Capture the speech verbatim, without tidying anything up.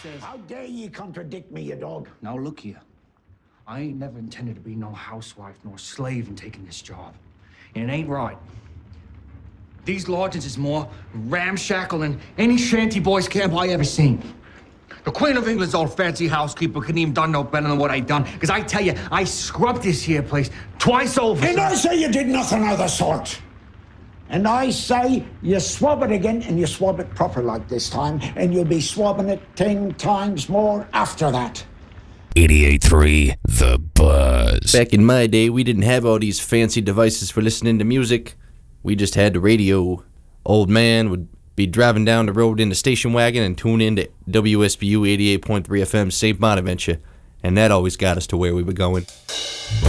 says... How dare ye contradict me, you dog? Now, look here. I ain't never intended to be no housewife nor slave in taking this job. And it ain't right. These lodges is more ramshackle than any shanty boys camp I ever seen. The Queen of England's old fancy housekeeper couldn't even done no better than what I done. Because I tell you, I scrubbed this here place twice over. And I say you did nothing of the sort. And I say you swab it again, and you swab it proper like this time, and you'll be swabbing it ten times more after that. eighty-eight point three The Buzz. Back in my day, we didn't have all these fancy devices for listening to music. We just had the radio. Old man would be driving down the road in the station wagon and tune in to W S B U eighty-eight point three F M Saint Bonaventure, and that always got us to where we were going.